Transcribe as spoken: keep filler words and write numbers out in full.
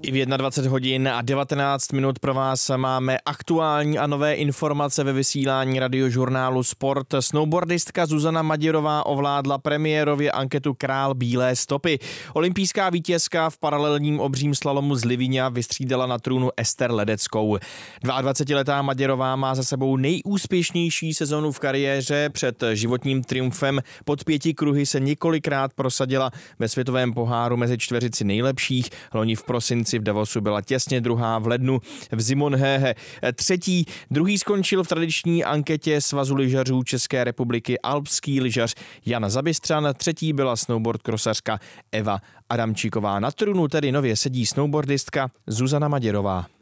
V dvacet jedna hodin a devatenáct minut pro vás máme aktuální a nové informace ve vysílání radiožurnálu Sport. Snowboardistka Zuzana Maděrová ovládla premiérově anketu Král bílé stopy. Olympijská vítězka v paralelním obřím slalomu z Livíňa vystřídala na trůnu Ester Ledeckou. dvacetiletá Maděrová má za sebou nejúspěšnější sezonu v kariéře. Před životním triumfem pod pěti kruhy se několikrát prosadila ve světovém poháru mezi čtveřici nejlepších. Loni v prosinci v Davosu byla těsně druhá, v lednu v Zimonhéhe třetí. Druhý skončil v tradiční anketě Svazu lyžařů České republiky alpský lyžař Jan Zabistřan. Třetí byla snowboard krosařka Eva Adamčíková. Na trůnu tedy nově sedí snowboardistka Zuzana Maděrová.